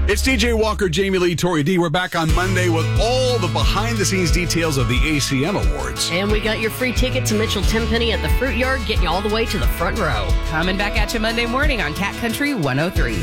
It's DJ Walker, Jamie Lee, Tori D. We're back on Monday with all the behind-the-scenes details of the ACM Awards. And we got your free ticket to Mitchell Tenpenny at the Fruit Yard, getting you all the way to the front row. Coming back at you Monday morning on Cat Country 103.